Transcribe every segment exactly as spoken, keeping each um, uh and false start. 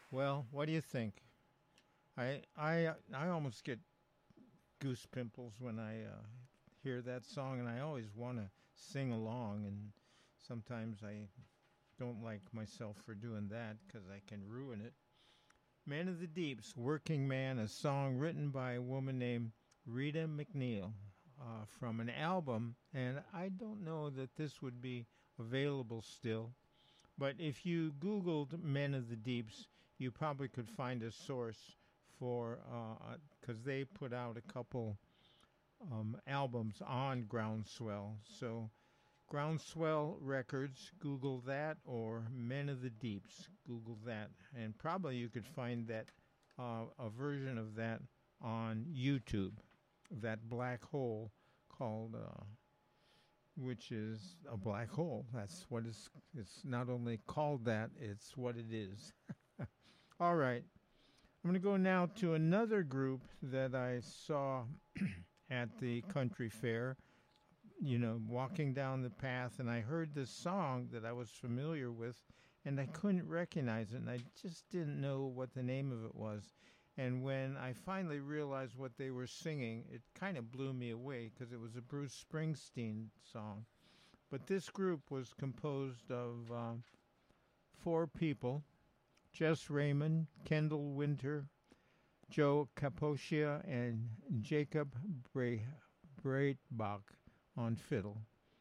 Well, what do you think? I I I almost get goose pimples when I uh, hear that song, and I always want to sing along. And sometimes I don't like myself for doing that because I can ruin it. Man of the Deeps, Working Man, a song written by a woman named Rita McNeil uh, from an album, and I don't know that this would be available still. But if you Googled Men of the Deeps, you probably could find a source for, because uh, they put out a couple um, albums on Groundswell. So, Groundswell Records, Google that, or Men of the Deeps, Google that. And probably you could find that, uh, a version of that on YouTube, that black hole called. Uh, which is a black hole. That's what it's. It's not only called that; it's what it is. All right, I'm going to go now to another group that I saw at the country fair. You know, walking down the path, and I heard this song that I was familiar with, and I couldn't recognize it, and I just didn't know what the name of it was. And when I finally realized what they were singing, it kind of blew me away because it was a Bruce Springsteen song. But this group was composed of uh, four people: Jess Raymond, Kendall Winter, Joe Capocia, and Jacob Bra- Breitbach on fiddle.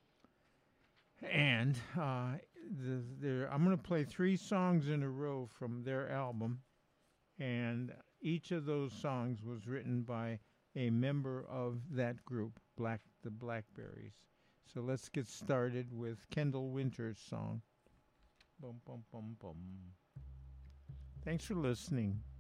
And uh, the, the, I'm going to play three songs in a row from their album, and each of those songs was written by a member of that group, Black the Blackberries. So let's get started with Kendall Winter's song. Bum, bum, bum, bum. Thanks for listening.